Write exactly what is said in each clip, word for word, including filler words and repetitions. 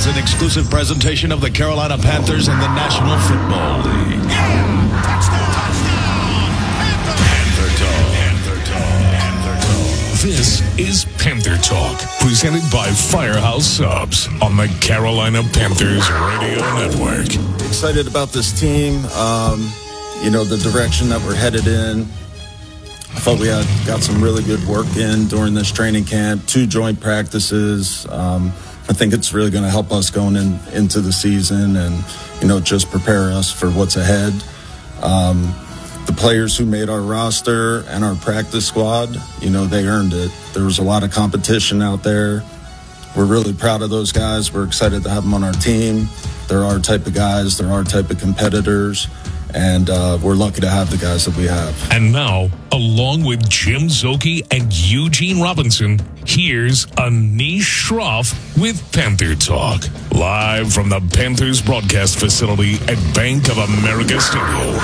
is an exclusive presentation of the Carolina Panthers and the National Football League. Yeah! Touchdown! Touchdown! Panther Talk. Panther Talk. Panther Talk. This is Panther Talk, presented by Firehouse Subs on the Carolina Panthers Radio Network. Excited about this team, um, you know, the direction that we're headed in. I thought we had got some really good work in during this training camp, two joint practices. Um, I think it's really going to help us going in, into the season and, you know, just prepare us for what's ahead. Um, the players who made our roster and our practice squad, you know, they earned it. There was a lot of competition out there. We're really proud of those guys. We're excited to have them on our team. They're our type of guys. They're our type of competitors. And uh, we're lucky to have the guys that we have. And now, along with Jim Szoke and Eugene Robinson, here's Anish Shroff with Panther Talk. Live from the Panthers broadcast facility at Bank of America Stadium.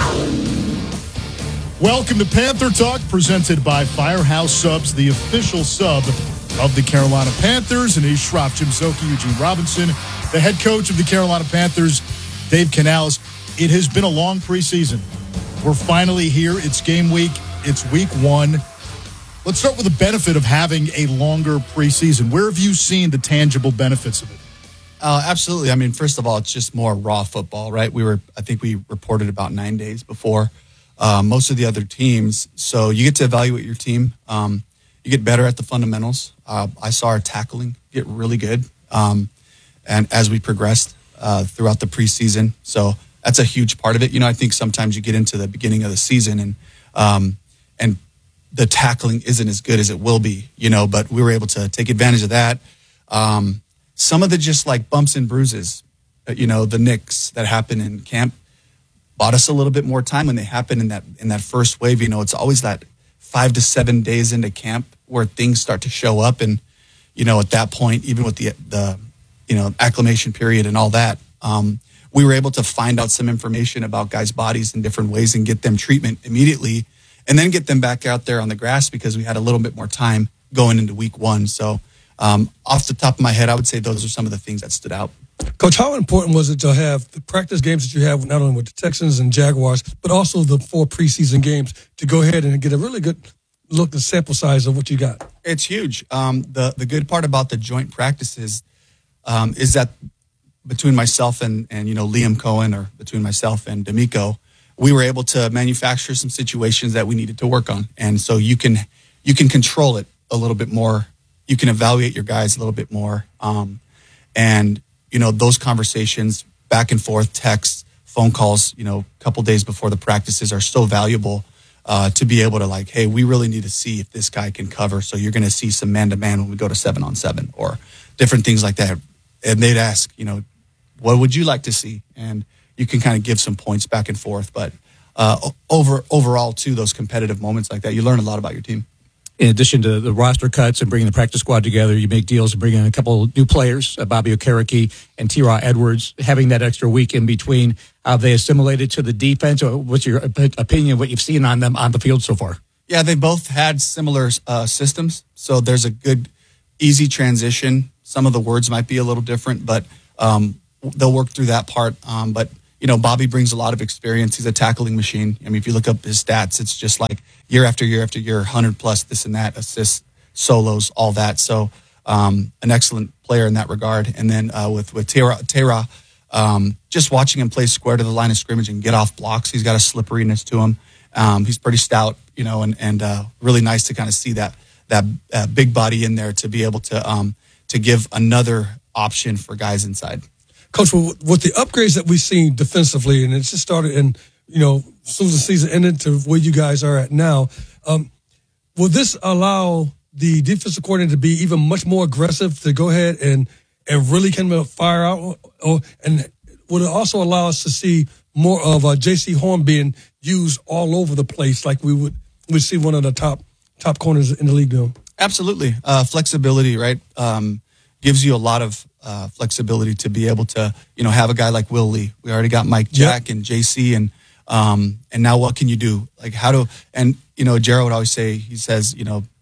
Welcome to Panther Talk, presented by Firehouse Subs, the official sub of the Carolina Panthers. Anish Shroff, Jim Szoke, Eugene Robinson, the head coach of the Carolina Panthers, Dave Canales. It has been a long preseason. We're finally here. It's game week. It's week one. Let's start with the benefit of having a longer preseason. Where have you seen the tangible benefits of it? Uh, absolutely. I mean, first of all, it's just more raw football, right? We were, I think we reported about nine days before uh, most of the other teams. So you get to evaluate your team. Um, you get better at the fundamentals. Uh, I saw our tackling get really good. Um, and as we progressed uh, throughout the preseason. So that's a huge part of it. You know, I think sometimes you get into the beginning of the season and um, and the tackling isn't as good as it will be, you know, but we were able to take advantage of that. Um, some of the just like bumps and bruises, you know, the nicks that happen in camp bought us a little bit more time when they happen in that in that first wave. You know, it's always that five to seven days into camp where things start to show up. And, you know, at that point, even with the, the you know, acclimation period and all that, um, we were able to find out some information about guys' bodies in different ways and get them treatment immediately and then get them back out there on the grass because we had a little bit more time going into week one. So um, off the top of my head, I would say those are some of the things that stood out. Coach, how important was it to have the practice games that you have not only with the Texans and Jaguars, but also the four preseason games to go ahead and get a really good look and sample size of what you got? It's huge. Um, the, the good part about the joint practices um, is that between myself and, and, you know, Liam Cohen or between myself and D'Amico, we were able to manufacture some situations that we needed to work on. And so you can, you can control it a little bit more. You can evaluate your guys a little bit more. Um, and, you know, those conversations back and forth, texts, phone calls, you know, a couple days before the practices are so valuable uh, to be able to like, hey, we really need to see if this guy can cover. So you're going to see some man to man when we go to seven on seven or different things like that. And they'd ask, you know, what would you like to see? And you can kind of give some points back and forth. But uh, over overall, too, those competitive moments like that, you learn a lot about your team. In addition to the roster cuts and bringing the practice squad together, you make deals to bring in a couple of new players, uh, Bobby Okereke and T-Raw Edwards, having that extra week in between. Have they assimilated to the defense? Or what's your opinion of what you've seen on them on the field so far? Yeah, they both had similar uh, systems. So there's a good, easy transition. Some of the words might be a little different, but um, they'll work through that part. Um, but, you know, Bobby brings a lot of experience. He's a tackling machine. I mean, if you look up his stats, it's just like year after year after year, one hundred plus this and that, assists, solos, all that. So um, an excellent player in that regard. And then uh, with, with Tera, Tera um, just watching him play square to the line of scrimmage and get off blocks, he's got a slipperiness to him. Um, he's pretty stout, you know, and, and uh, really nice to kind of see that, that uh, big body in there to be able to um, to give another option for guys inside. Coach, with the upgrades that we've seen defensively, and it just started in, you know, as soon as the season ended to where you guys are at now, um, will this allow the defensive coordinator to be even much more aggressive to go ahead and, and really kind of fire out? Or, and will it also allow us to see more of uh, J C Horn being used all over the place like we would we see one of the top top corners in the league doing? Absolutely. Uh, flexibility, right, um, gives you a lot of uh, flexibility to be able to, you know, have a guy like Will Lee. We already got Mike Jack yep. and J C, and um, and now what can you do? Like how to, and, you know, Jared would always say, he says, you know,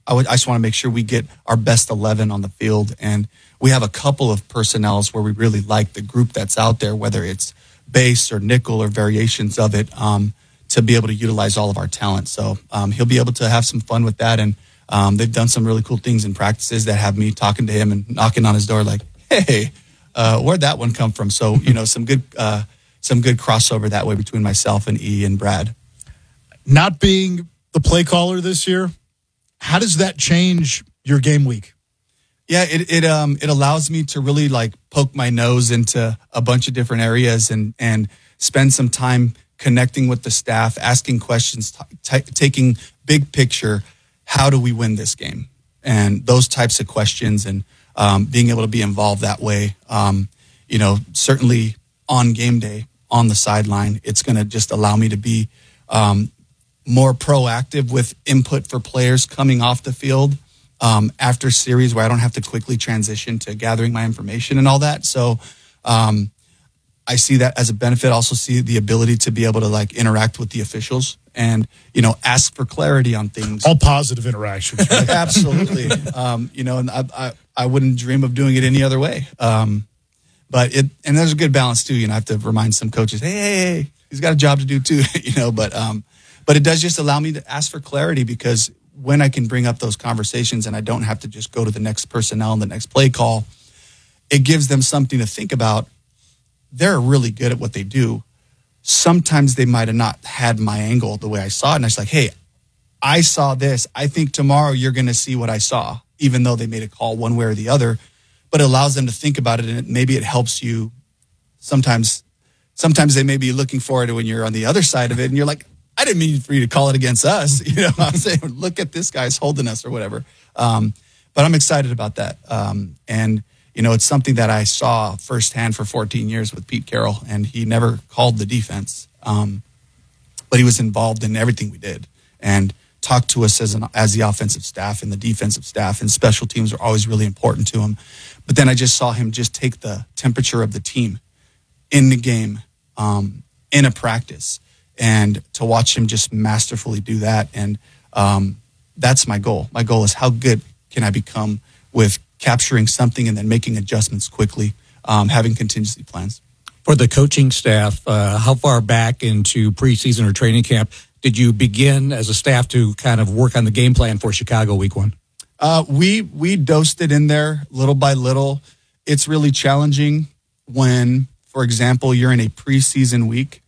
I, would, I just want to make sure we get our best eleven on the field. And we have a couple of personnels where we really like the group that's out there, whether it's base or nickel or variations of it, um, to be able to utilize all of our talent. So um, he'll be able to have some fun with that. And um, they've done some really cool things in practices that have me talking to him and knocking on his door like, hey, uh, where'd that one come from? So, you know, some good uh, some good crossover that way between myself and E and Brad. Not being the play caller this year, how does that change your game week? Yeah, it it um it allows me to really like poke my nose into a bunch of different areas and and spend some time connecting with the staff, asking questions, t- t- taking big picture. How do we win this game? And those types of questions, and um, being able to be involved that way. Um, you know, certainly on game day on the sideline, it's going to just allow me to be um, more proactive with input for players coming off the field. Um, after series where I don't have to quickly transition to gathering my information and all that. So um, I see that as a benefit. I also see the ability to be able to like interact with the officials and, you know, ask for clarity on things. All positive interactions, right? Absolutely. Um, you know, and I, I, I wouldn't dream of doing it any other way. Um, but it, and there's a good balance too. You know, I have to remind some coaches, hey, hey, hey, he's got a job to do too, you know, but, um, but it does just allow me to ask for clarity, because when I can bring up those conversations and I don't have to just go to the next personnel and the next play call, it gives them something to think about. They're really good at what they do. Sometimes they might have not had my angle the way I saw it. And I was like, hey, I saw this. I think tomorrow you're going to see what I saw, even though they made a call one way or the other. But it allows them to think about it, and it, maybe it helps you. Sometimes, sometimes they may be looking forward to when you're on the other side of it and you're like, I didn't mean for you to call it against us. You know, I'm saying, look at this guy's holding us or whatever. Um, but I'm excited about that. Um, and, you know, it's something that I saw firsthand for fourteen years with Pete Carroll, and he never called the defense. Um, but he was involved in everything we did and talked to us as an, as the offensive staff and the defensive staff, and special teams are always really important to him. But then I just saw him just take the temperature of the team in the game, um, in a practice, and to watch him just masterfully do that. And um, that's my goal. My goal is how good can I become with capturing something and then making adjustments quickly, um, having contingency plans. For the coaching staff, uh, how far back into preseason or training camp did you begin as a staff to kind of work on the game plan for Chicago week one? Uh, we we dosed it in there little by little. It's really challenging when, for example, you're in a preseason week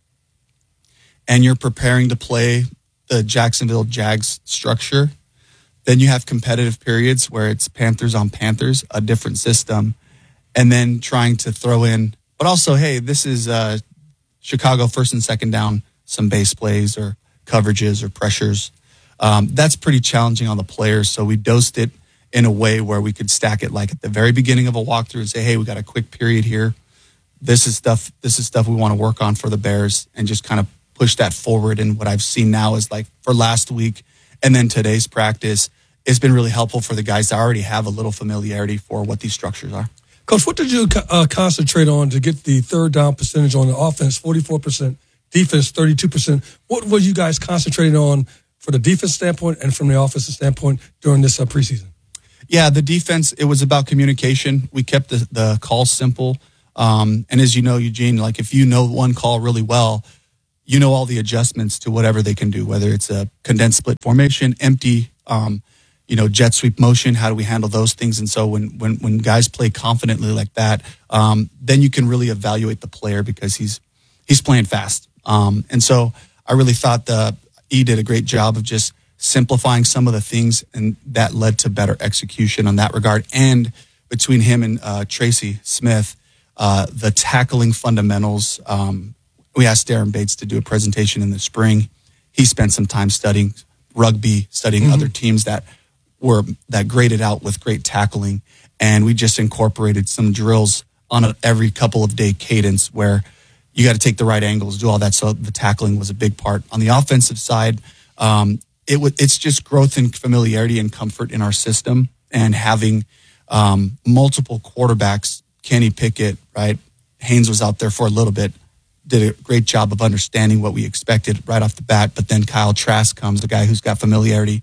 and you're preparing to play the Jacksonville Jags structure. Then you have competitive periods where it's Panthers on Panthers, a different system, and then trying to throw in, but also, hey, this is uh, Chicago first and second down, some base plays or coverages or pressures. Um, that's pretty challenging on the players. So we dosed it in a way where we could stack it like at the very beginning of a walkthrough and say, hey, we got a quick period here. This is stuff, this is stuff we want to work on for the Bears, and just kind of push that forward. And what I've seen now is like for last week and then today's practice, it's been really helpful for the guys that already have a little familiarity for what these structures are. Coach, what did you uh, concentrate on to get the third down percentage on the offense, forty-four percent, defense, thirty-two percent? What were you guys concentrating on for the defense standpoint and from the offensive standpoint during this uh, preseason? Yeah, the defense, it was about communication. We kept the, the call simple. Um, and as you know, Eugene, like if you know one call really well, you know all the adjustments to whatever they can do, whether it's a condensed split formation, empty, um, you know, jet sweep motion. How do we handle those things? And so when when when guys play confidently like that, um, then you can really evaluate the player because he's he's playing fast. Um, and so I really thought the E did a great job of just simplifying some of the things, and that led to better execution on that regard. And between him and uh, Tracy Smith, uh, the tackling fundamentals. Um, we asked Darren Bates to do a presentation in the spring. He spent some time studying rugby, studying mm-hmm. other teams that were that graded out with great tackling, and we just incorporated some drills on a every couple of day cadence where you got to take the right angles, do all that. So the tackling was a big part. On the offensive side, um, it w- it's just growth and familiarity and comfort in our system, and having um, multiple quarterbacks. Kenny Pickett, right? Haynes was out there for a little bit, did a great job of understanding what we expected right off the bat. But then Kyle Trask comes, the guy who's got familiarity.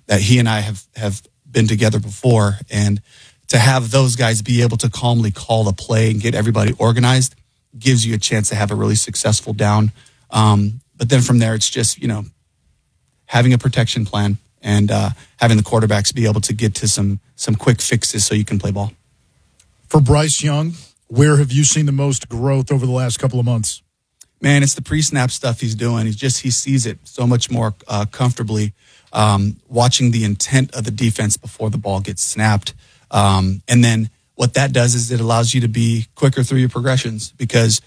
that he and I have, have been together before. And to have those guys be able to calmly call the play and get everybody organized gives you a chance to have a really successful down. Um, but then from there, it's just, you know, having a protection plan and uh, having the quarterbacks be able to get to some some quick fixes so you can play ball. For Bryce Young, where have you seen the most growth over the last couple of months? Man, it's the pre-snap stuff he's doing. He's just, he sees it so much more uh, comfortably, um, watching the intent of the defense before the ball gets snapped. Um, and then what that does is it allows you to be quicker through your progressions, because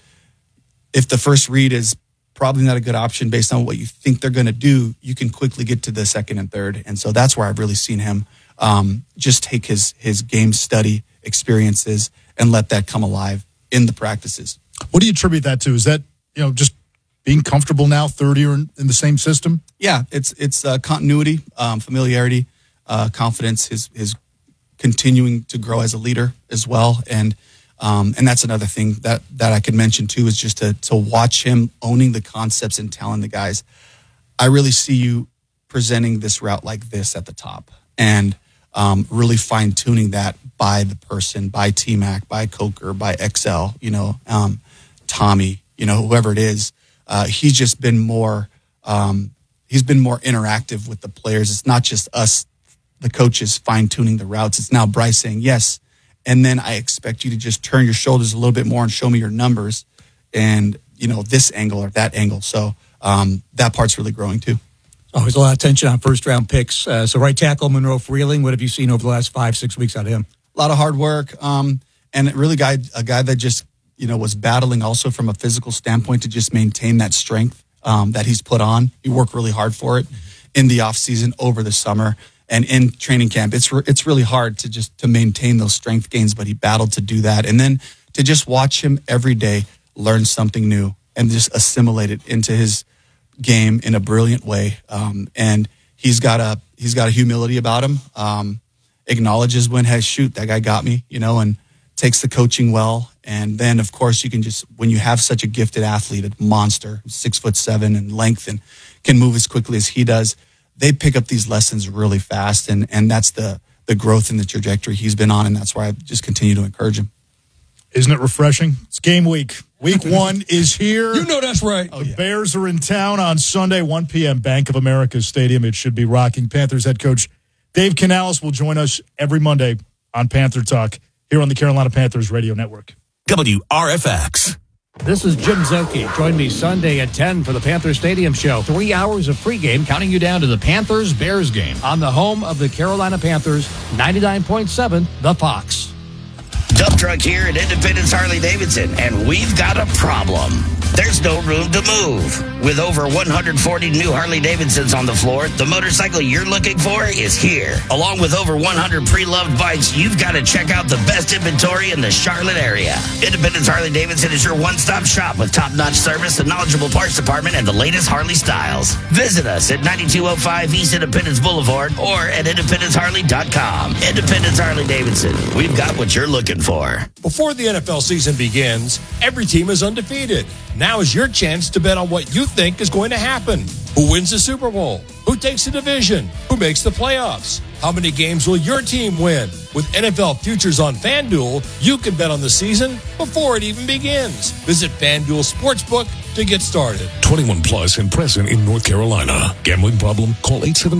if the first read is probably not a good option based on what you think they're going to do, you can quickly get to the second and third. And so that's where I've really seen him um, just take his, his game study experiences and let that come alive in the practices. What do you attribute that to? Is that, you know, just being comfortable now, third year in, in the same system? Yeah, it's it's uh, continuity, um, familiarity, uh, confidence, his his continuing to grow as a leader as well. And um, and that's another thing that, that I could mention too, is just to to watch him owning the concepts and telling the guys, I really see you presenting this route like this at the top, and um, really fine tuning that by the person, by T-Mac, by Coker, by X L, you know, um, Tommy, you know, whoever it is. Uh, he's just been more, um, he's been more interactive with the players. It's not just us, the coaches, fine tuning the routes. It's now Bryce saying yes, and then I expect you to just turn your shoulders a little bit more and show me your numbers, and you know, this angle or that angle. So um, that part's really growing too. Always a lot of tension on first round picks. Uh, so right tackle Monroe Freeling, what have you seen over the last five, six weeks out of him? A lot of hard work, um, and really guy a guy that just, you know, was battling also from a physical standpoint to just maintain that strength um, that he's put on. He worked really hard for it in the off season, over the summer, and in training camp. It's re- it's really hard to just to maintain those strength gains, but he battled to do that, and then to just watch him every day learn something new and just assimilate it into his game in a brilliant way. Um, and he's got a he's got a humility about him. Um, acknowledges when, hey, shoot, that guy got me, you know, and takes the coaching well. And then, of course, you can just, when you have such a gifted athlete, a monster, six foot seven in length and can move as quickly as he does, they pick up these lessons really fast. And, and that's the, the growth and the trajectory he's been on. And that's why I just continue to encourage him. Isn't it refreshing? It's game week. Week one is here. You know that's right. The oh, Bears are in town on Sunday, one p.m., Bank of America Stadium. It should be rocking. Panthers head coach Dave Canales will join us every Monday on Panther Talk here on the Carolina Panthers Radio Network. W R F X. This is Jim Zoki. Join me Sunday at ten for the Panthers Stadium Show. Three hours of pregame counting you down to the Panthers-Bears game on the home of the Carolina Panthers, ninety-nine point seven The Fox. Dump truck here at Independence Harley-Davidson, and we've got a problem. There's no room to move. With over one hundred forty new Harley-Davidsons on the floor, the motorcycle you're looking for is here. Along with over one hundred pre-loved bikes, you've got to check out the best inventory in the Charlotte area. Independence Harley-Davidson is your one-stop shop with top-notch service, a knowledgeable parts department, and the latest Harley styles. Visit us at ninety-two oh five East Independence Boulevard or at independence harley dot com. Independence Harley-Davidson. We've got what you're looking for. Before the N F L season begins, every team is undefeated. Now is your chance to bet on what you think is going to happen. Who wins the Super Bowl? Who takes the division? Who makes the playoffs? How many games will your team win? With N F L Futures on FanDuel, you can bet on the season before it even begins. Visit FanDuel Sportsbook to get started. twenty-one plus and present in North Carolina. Gambling problem? Call eight seven